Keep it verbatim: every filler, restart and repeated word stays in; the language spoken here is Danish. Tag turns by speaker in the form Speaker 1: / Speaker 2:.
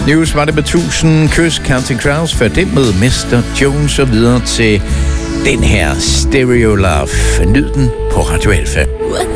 Speaker 1: News var det med tusind kys, Counting Crows, før det med mister Jones og videre til den her Stereo Love. Nyd den på Radio Alfa.